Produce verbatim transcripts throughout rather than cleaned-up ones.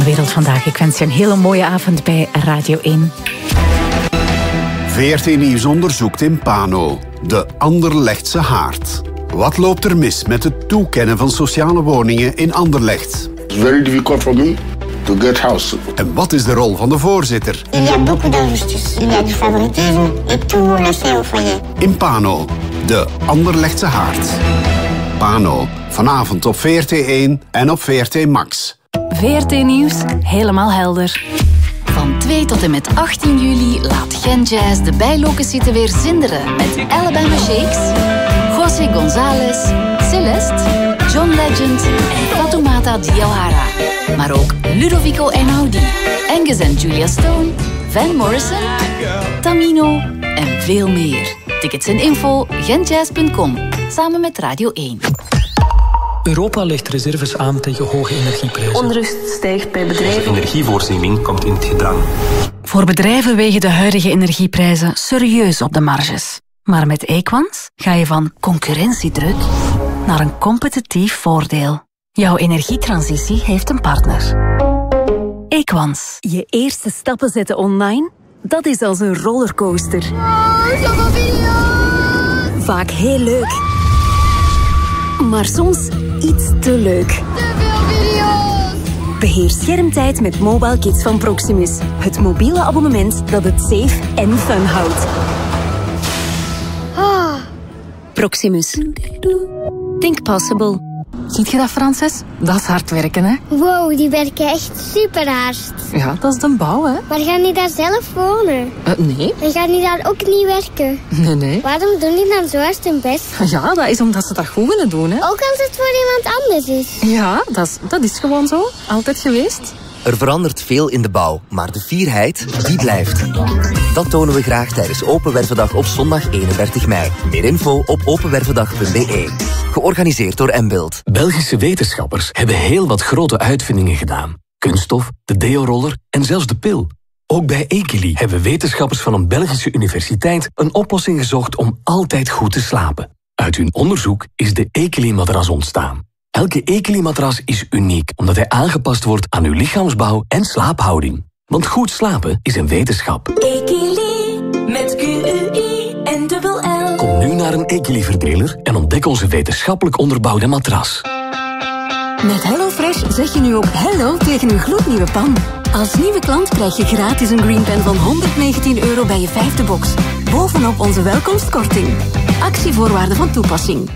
Wereld Vandaag. Ik wens je een hele mooie avond bij Radio één. V R T Nieuws onderzoekt in Pano. De Anderlechtse haard. Wat loopt er mis met het toekennen van sociale woningen in Anderlecht? It's very difficult for me to get house. En wat is de rol van de voorzitter? Il y a beaucoup d'injustice. Il y a du favoritisme et tout le monde le sait au foyer. In Pano, de Anderlechtse haard. Pano, vanavond op V R T één en op V R T Max. V R T Nieuws, helemaal helder. Van twee tot en met achttien juli laat Gen Jazz de bijlocatie weer zinderen met Alabama Shakes, José González, Celeste, John Legend en Fatoumata Diawara. Maar ook Ludovico Einaudi, Angus en Julia Stone, Van Morrison, Tamino en veel meer. Tickets en info genjazz punt com, samen met Radio één. Europa legt reserves aan tegen hoge energieprijzen. Onrust stijgt bij bedrijven. De energievoorziening komt in het gedrang. Voor bedrijven wegen de huidige energieprijzen serieus op de marges. Maar met Equans ga je van concurrentiedruk naar een competitief voordeel. Jouw energietransitie heeft een partner. Equans. Je eerste stappen zetten online? Dat is als een rollercoaster. Oh, zoveel video's! Vaak heel leuk. Maar soms iets te leuk. Te veel video's! Beheer schermtijd met Mobile Kids van Proximus. Het mobiele abonnement dat het safe en fun houdt. Ah. Proximus. Think possible. Ziet je dat, Frances? Dat is hard werken, hè? Wow, die werken echt super hard. Ja, dat is de bouw, hè? Maar gaan die daar zelf wonen? Uh, nee. En gaan die daar ook niet werken? Nee, nee. Waarom doen die dan zo hard hun best? Ja, dat is omdat ze dat goed willen doen, hè? Ook als het voor iemand anders is? Ja, dat is, dat is gewoon zo. Altijd geweest. Er verandert veel in de bouw, maar de fierheid, die blijft. Dat tonen we graag tijdens Open Wervendag op zondag eenendertig mei. Meer info op openwervendag punt b e. Georganiseerd door Mbuild. Belgische wetenschappers hebben heel wat grote uitvindingen gedaan. Kunststof, de deo-roller en zelfs de pil. Ook bij Equili hebben wetenschappers van een Belgische universiteit een oplossing gezocht om altijd goed te slapen. Uit hun onderzoek is de Equili-matras ontstaan. Elke Equili-matras is uniek, omdat hij aangepast wordt aan uw lichaamsbouw en slaaphouding. Want goed slapen is een wetenschap. Equili, met Q U I en dubbel L. Kom nu naar een Equili-verdeler en ontdek onze wetenschappelijk onderbouwde matras. Met HelloFresh zeg je nu ook hello tegen uw gloednieuwe pan. Als nieuwe klant krijg je gratis een Green Pen van honderddegentien euro bij je vijfde box. Bovenop onze welkomstkorting. Actievoorwaarden van toepassing.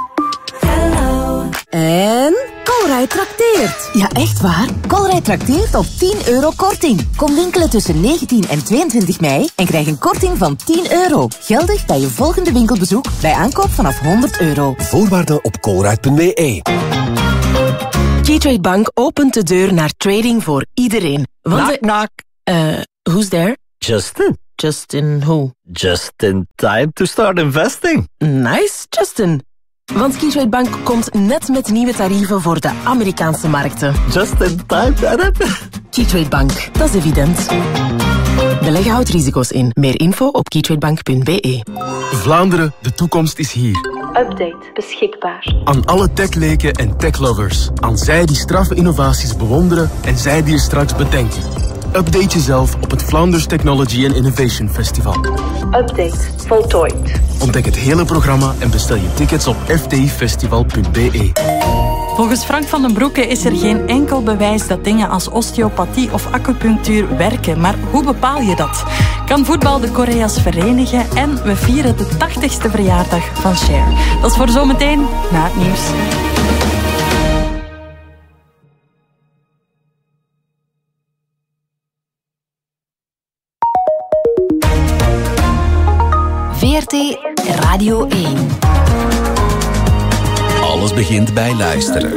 En Colruyt trakteert. Ja, echt waar? Colruyt trakteert op tien euro korting. Kom winkelen tussen negentien en tweeëntwintig mei en krijg een korting van tien euro. Geldig bij je volgende winkelbezoek bij aankoop vanaf honderd euro. Voorwaarden op colruyt punt b e. Keytrade Bank opent de deur naar trading voor iedereen. Knock, knock. Uh, who's there? Justin. Justin who? Just in time to start investing. Nice, Justin. Want Keytrade Bank komt net met nieuwe tarieven voor de Amerikaanse markten. Just in time, dat Keytrade Bank, dat is evident. Beleggen houdt risico's in. Meer info op keytradebank punt b e. Vlaanderen, de toekomst is hier. Update beschikbaar. Aan alle techleken en techlovers. Aan zij die straffe innovaties bewonderen en zij die er straks bedenken. Update jezelf op het Flanders Technology and Innovation Festival. Update voltooid. Ontdek het hele programma en bestel je tickets op f t i festival punt b e. Volgens Frank van den Broeke is er geen enkel bewijs dat dingen als osteopathie of acupunctuur werken. Maar hoe bepaal je dat? Kan voetbal de Korea's verenigen? En we vieren de tachtigste verjaardag van Cher. Dat is voor zometeen na het nieuws. V R T Radio één. Alles begint bij luisteren.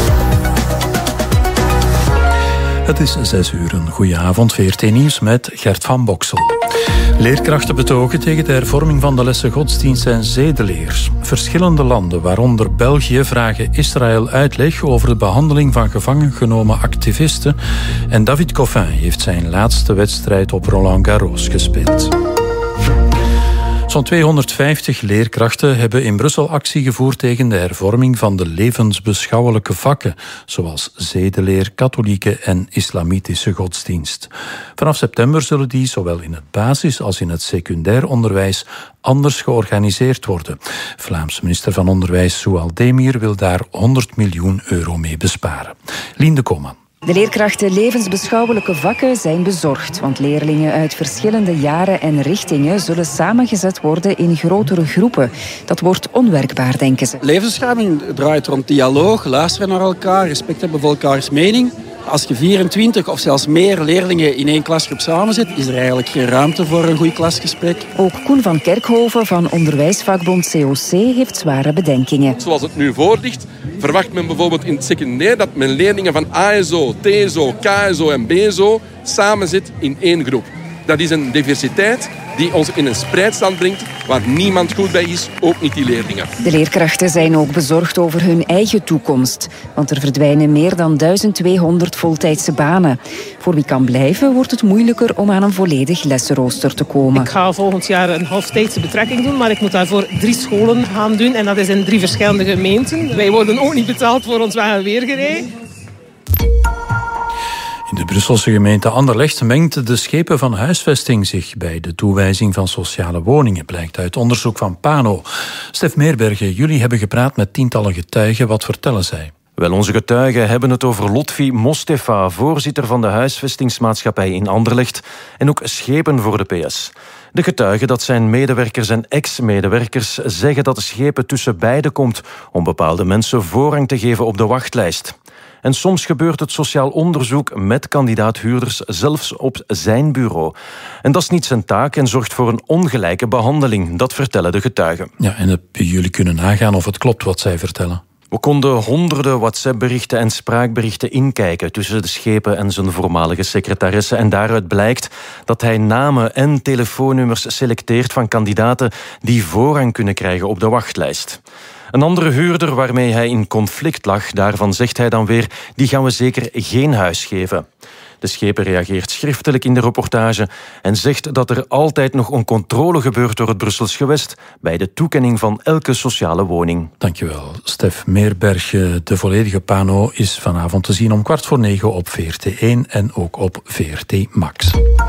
Het is zes uur. Een goeie avond. V R T Nieuws met Gert van Boksel. Leerkrachten betogen tegen de hervorming van de lessen godsdienst en zedeleer. Verschillende landen, waaronder België, vragen Israël uitleg over de behandeling van gevangen genomen activisten. En David Coffin heeft zijn laatste wedstrijd op Roland Garros gespeeld. Zo'n tweehonderdvijftig leerkrachten hebben in Brussel actie gevoerd tegen de hervorming van de levensbeschouwelijke vakken, zoals zedeleer, katholieke en islamitische godsdienst. Vanaf september zullen die zowel in het basis- als in het secundair onderwijs anders georganiseerd worden. Vlaams minister van Onderwijs Zoual Demir wil daar honderd miljoen euro mee besparen. Lien de Koman. De leerkrachten levensbeschouwelijke vakken zijn bezorgd, want leerlingen uit verschillende jaren en richtingen zullen samengezet worden in grotere groepen. Dat wordt onwerkbaar, denken ze. Levensbeschouwing draait rond dialoog, luisteren naar elkaar, respect hebben voor elkaars mening. Als je vierentwintig of zelfs meer leerlingen in één klasgroep samenzet, is er eigenlijk geen ruimte voor een goed klasgesprek. Ook Koen van Kerkhoven van onderwijsvakbond C O C heeft zware bedenkingen. Zoals het nu voor ligt, verwacht men bijvoorbeeld in het secundair dat men leerlingen van A S O, T S O, K S O en B S O samenzet in één groep. Dat is een diversiteit die ons in een spreidstand brengt waar niemand goed bij is, ook niet die leerlingen. De leerkrachten zijn ook bezorgd over hun eigen toekomst, want er verdwijnen meer dan duizend tweehonderd voltijdse banen. Voor wie kan blijven wordt het moeilijker om aan een volledig lessenrooster te komen. Ik ga volgend jaar een halftijdse betrekking doen, maar ik moet daarvoor drie scholen gaan doen en dat is in drie verschillende gemeenten. Wij worden ook niet betaald voor ons weg- en weergerij. In de Brusselse gemeente Anderlecht mengt de schepen van huisvesting zich bij de toewijzing van sociale woningen, blijkt uit onderzoek van Pano. Stef Meerbergen, jullie hebben gepraat met tientallen getuigen. Wat vertellen zij? Wel, onze getuigen hebben het over Lotfi Mostefa, voorzitter van de huisvestingsmaatschappij in Anderlecht en ook schepen voor de P S. De getuigen, dat zijn medewerkers en ex-medewerkers, zeggen dat de schepen tussen beiden komt om bepaalde mensen voorrang te geven op de wachtlijst. En soms gebeurt het sociaal onderzoek met kandidaat-huurders zelfs op zijn bureau. En dat is niet zijn taak en zorgt voor een ongelijke behandeling. Dat vertellen de getuigen. Ja, en hebben jullie kunnen nagaan of het klopt wat zij vertellen? We konden honderden WhatsApp-berichten en spraakberichten inkijken tussen de schepen en zijn voormalige secretaresse. En daaruit blijkt dat hij namen en telefoonnummers selecteert van kandidaten die voorrang kunnen krijgen op de wachtlijst. Een andere huurder waarmee hij in conflict lag, daarvan zegt hij dan weer, die gaan we zeker geen huis geven. De schepen reageert schriftelijk in de reportage en zegt dat er altijd nog een controle gebeurt door het Brussels gewest bij de toekenning van elke sociale woning. Dankjewel, Stef Meerberg. De volledige Pano is vanavond te zien om kwart voor negen op V R T één en ook op V R T Max.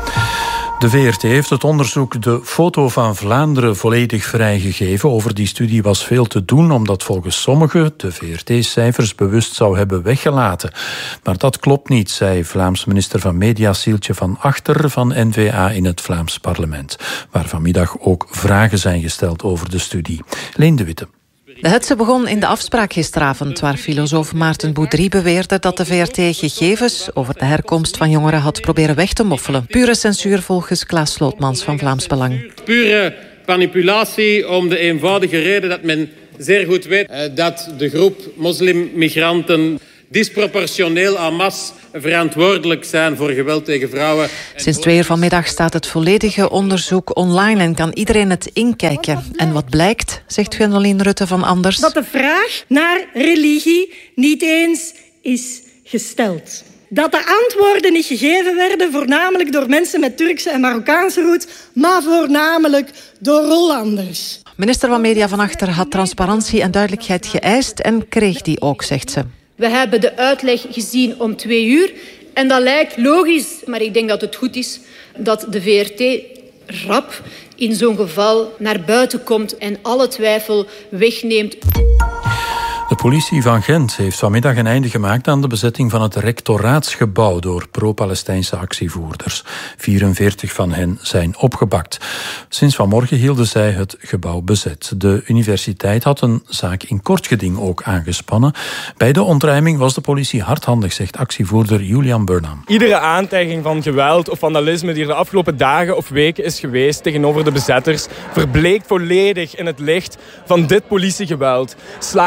De V R T heeft het onderzoek De Foto van Vlaanderen volledig vrijgegeven. Over die studie was veel te doen, omdat volgens sommigen de V R T cijfers bewust zou hebben weggelaten. Maar dat klopt niet, zei Vlaams minister van Media Sieltje van Achter van N V A in het Vlaams parlement, waar vanmiddag ook vragen zijn gesteld over de studie. Leen de Witte. De hetze begon in de afspraak gisteravond, waar filosoof Maarten Boudry beweerde dat de V R T gegevens over de herkomst van jongeren had proberen weg te moffelen. Pure censuur volgens Klaas Slootmans van Vlaams Belang. Pure manipulatie om de eenvoudige reden dat men zeer goed weet dat de groep moslimmigranten disproportioneel en masse verantwoordelijk zijn voor geweld tegen vrouwen. Sinds twee uur vanmiddag staat het volledige onderzoek online en kan iedereen het inkijken. En wat blijkt, zegt Gwendoline Rutte van Anders, dat de vraag naar religie niet eens is gesteld. Dat de antwoorden niet gegeven werden, voornamelijk door mensen met Turkse en Marokkaanse roots, maar voornamelijk door Hollanders. Minister van Media van Achter had transparantie en duidelijkheid geëist en kreeg die ook, zegt ze. We hebben de uitleg gezien om twee uur. En dat lijkt logisch, maar ik denk dat het goed is dat de V R T rap in zo'n geval naar buiten komt en alle twijfel wegneemt. De politie van Gent heeft vanmiddag een einde gemaakt aan de bezetting van het rectoraatsgebouw door pro-Palestijnse actievoerders. vierenveertig van hen zijn opgepakt. Sinds vanmorgen hielden zij het gebouw bezet. De universiteit had een zaak in kort geding ook aangespannen. Bij de ontruiming was de politie hardhandig, zegt actievoerder Julian Burnham. Iedere aantijging van geweld of vandalisme die er de afgelopen dagen of weken is geweest tegenover de bezetters verbleekt volledig in het licht van dit politiegeweld. Slagen op het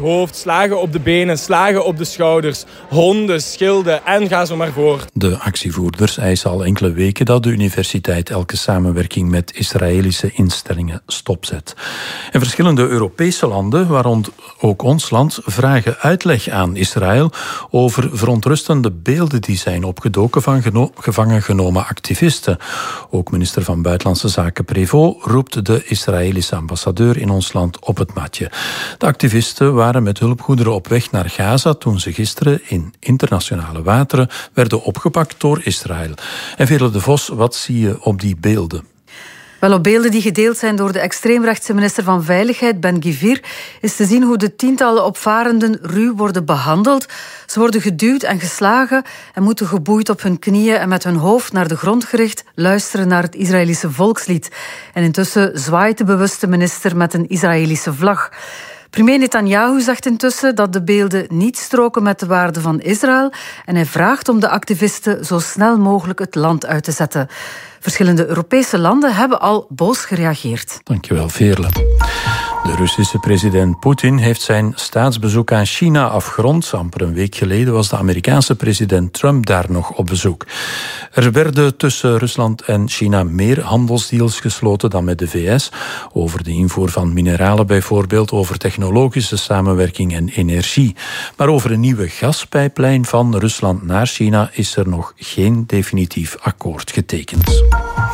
hoofd, slagen op de benen, slagen op de schouders, honden, schilden en ga zo maar voort. De actievoerders eisen al enkele weken dat de universiteit elke samenwerking met Israëlische instellingen stopzet. En verschillende Europese landen, waaronder ook ons land, vragen uitleg aan Israël over verontrustende beelden die zijn opgedoken van geno- gevangen genomen activisten. Ook minister van Buitenlandse Zaken Prévost roept de Israëlische ambassadeur in ons land op het matje. De activisten waren met hulpgoederen op weg naar Gaza toen ze gisteren in internationale wateren werden opgepakt door Israël. En Veerle de Vos, wat zie je op die beelden? Wel, op beelden die gedeeld zijn door de extreemrechtse minister van Veiligheid, Ben-Gvir, is te zien hoe de tientallen opvarenden ruw worden behandeld. Ze worden geduwd en geslagen en moeten geboeid op hun knieën en met hun hoofd naar de grond gericht luisteren naar het Israëlische volkslied. En intussen zwaait de bewuste minister met een Israëlische vlag. Premier Netanyahu zegt intussen dat de beelden niet stroken met de waarden van Israël en hij vraagt om de activisten zo snel mogelijk het land uit te zetten. Verschillende Europese landen hebben al boos gereageerd. Dankjewel, Veerle. De Russische president Poetin heeft zijn staatsbezoek aan China afgerond. Amper een week geleden was de Amerikaanse president Trump daar nog op bezoek. Er werden tussen Rusland en China meer handelsdeals gesloten dan met de V S. Over de invoer van mineralen bijvoorbeeld, over technologische samenwerking en energie. Maar over een nieuwe gaspijplijn van Rusland naar China is er nog geen definitief akkoord getekend.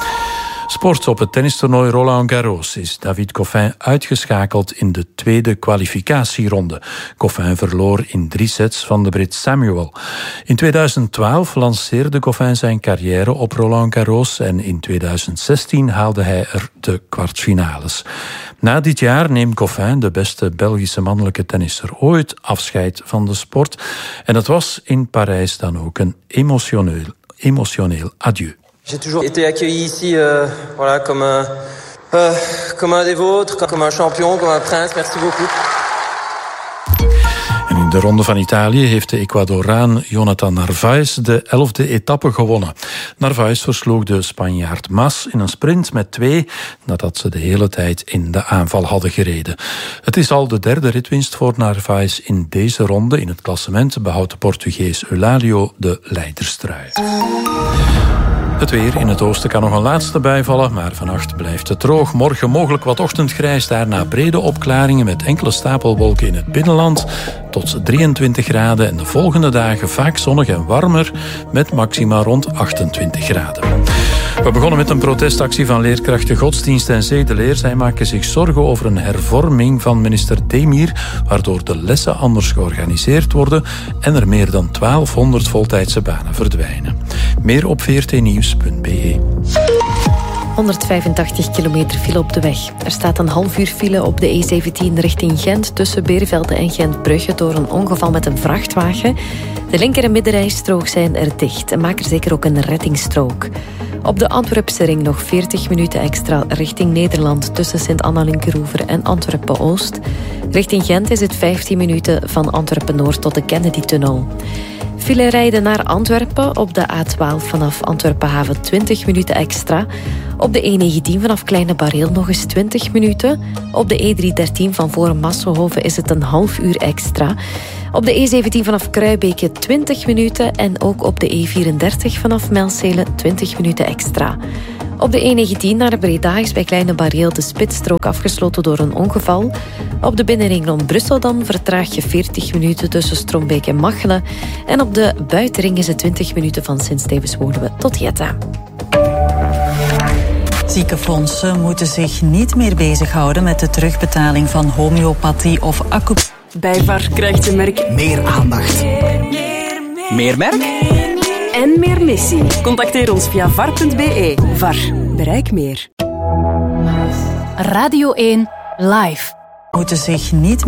Sport. Op het tennistoernooi Roland Garros is David Goffin uitgeschakeld in de tweede kwalificatieronde. Goffin verloor in drie sets van de Brit Samuel. In tweeduizend twaalf lanceerde Goffin zijn carrière op Roland Garros en in tweeduizend zestien haalde hij er de kwartfinales. Na dit jaar neemt Goffin, de beste Belgische mannelijke tennisser ooit, afscheid van de sport. En het was in Parijs dan ook een emotioneel, emotioneel adieu. J'ai toujours été accueilli ici euh, voilà, comme, un, euh, comme un des vôtres, comme un champion, comme un prince. Merci beaucoup. En in de Ronde van Italië heeft de Ecuadoraan Jonathan Narvaez de elfde etappe gewonnen. Narvaez versloeg de Spanjaard Mas in een sprint met twee, nadat ze de hele tijd in de aanval hadden gereden. Het is al de derde ritwinst voor Narvaez in deze ronde. In het klassement behoudt de Portugees Eulalio de leiderstrui. Het weer. In het oosten kan nog een laatste bui vallen, maar vannacht blijft het droog. Morgen mogelijk wat ochtendgrijs, daarna brede opklaringen met enkele stapelwolken in het binnenland. Tot drieëntwintig graden en de volgende dagen vaak zonnig en warmer met maxima rond achtentwintig graden. We begonnen met een protestactie van leerkrachten godsdienst en zedeleer. Zij maken zich zorgen over een hervorming van minister Demir, waardoor de lessen anders georganiseerd worden en er meer dan twaalfhonderd voltijdse banen verdwijnen. Meer op v r t nieuws punt b e. honderdvijfentachtig kilometer file op de weg. Er staat een half uur file op de E zeventien richting Gent tussen Beervelde en Gent-Brugge door een ongeval met een vrachtwagen. De linker- en middenrijstrook zijn er dicht en maak er zeker ook een reddingsstrook. Op de Antwerpse ring nog veertig minuten extra richting Nederland tussen Sint-Anna-Linkeroever en Antwerpen-Oost. Richting Gent is het vijftien minuten van Antwerpen-Noord tot de Kennedy-tunnel. File rijden naar Antwerpen op de A twaalf vanaf Antwerpen-Haven twintig minuten extra. Op de E negentien vanaf Kleine Bareel nog eens twintig minuten. Op de E driehonderddertien van Voren Masselhoven is het een half uur extra. Op de E zeventien vanaf Kruibeke twintig minuten en ook op de E vierendertig vanaf Melcelen twintig minuten extra. Op de E negentien naar Breda is bij Kleine Bareel de spitsstrook afgesloten door een ongeval. Op de binnenring rond Brussel dan vertraag je veertig minuten tussen Strombeek en Machelen. En op de buitenring is het twintig minuten van Sint-Stevens-Woluwe tot Jetta. Ziekenfondsen moeten zich niet meer bezighouden met de terugbetaling van homeopathie of acupunctuur. Bij V A R krijgt je merk meer aandacht. Meer merk? En meer missie. Contacteer ons via v a r punt b e. V A R. Bereik meer. Radio één Live. Moeten zich niet